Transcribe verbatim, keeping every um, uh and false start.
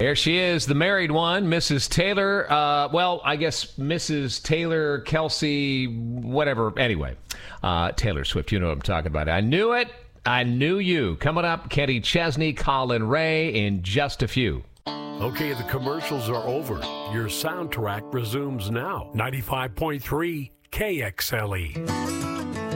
There she is, the married one, Missus Taylor. Uh, well, I guess Missus Taylor, Kelsey, whatever. Anyway, uh, Taylor Swift, you know what I'm talking about. I knew it. I knew you. Coming up, Kenny Chesney, Colin Ray in just a few. Okay, the commercials are over. Your soundtrack resumes now. ninety-five point three K X L E.